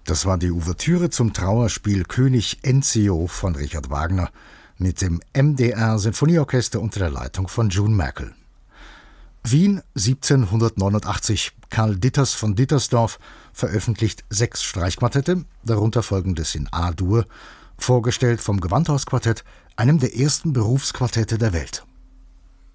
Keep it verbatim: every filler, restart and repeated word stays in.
Das war die Ouvertüre zum Trauerspiel König Enzio von Richard Wagner mit dem M D R Sinfonieorchester unter der Leitung von June Merkel. Wien siebzehnhundertneunundachtzig. Karl Ditters von Dittersdorf veröffentlicht sechs Streichquartette, darunter folgendes in A-Dur, vorgestellt vom Gewandhausquartett, einem der ersten Berufsquartette der Welt.